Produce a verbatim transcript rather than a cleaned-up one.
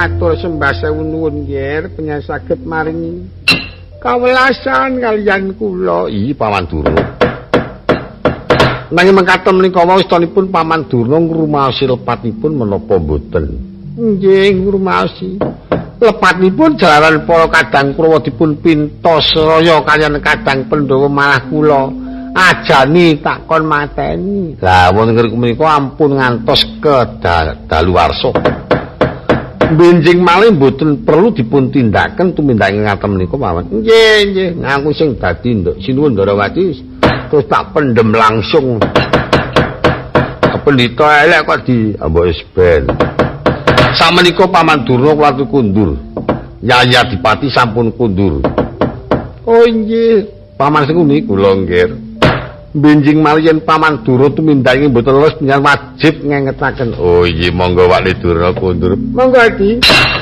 matur sembah sewu nuwun nggih penyen saged maringi kawelasan kaliyan kula. Iya Paman Durna. Nanging mengkaten menika wau istanipun Paman Durna ngrumaosi lepatipun menapa mboten? Nggih ngrumaosi. Lepatipun jalaran para kadang Kurawa dipun pintos raya kaliyan kadang Pandhawa malah kula ajani takon mateni. Lah wonten menika ampun ngantos ke daluwarsa. Benjing malih mboten perlu dipun tindaken tumindak ngaten menika mawon. Nggih, nggih. Ngaku sing dadi nduk sinuwun Ndarawati terus tak pendem langsung. Pendhita elek kok di ambek wis ben. Samenika Paman Durna kula kundur. Yaya Dipati sampun kundur. Oh nggih, Paman sing niku kula nggih. Benjing malih yen Paman Durna tumindake mboten leres panjenengan wajib ngengetaken. Oh iya monggo Wali Durna kundur. Monggo iki.